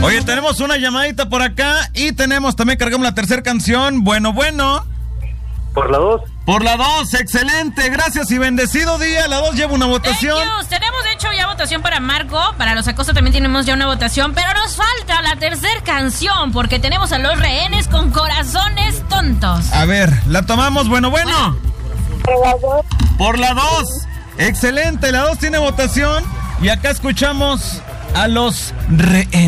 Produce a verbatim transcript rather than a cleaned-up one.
Oye, tenemos una llamadita por acá y tenemos también, cargamos la tercera canción. Bueno, bueno. Por la dos. Por la dos, excelente, gracias y bendecido día. La dos lleva una votación. Thank you. Tenemos de hecho ya votación para Marco, para los Acosta también tenemos ya una votación, pero nos falta la tercera canción porque tenemos a Los Rehenes con Corazones Tontos. A ver, la tomamos, bueno, bueno. Por la dos. Por la dos, excelente, la dos tiene votación y acá escuchamos a Los Rehenes.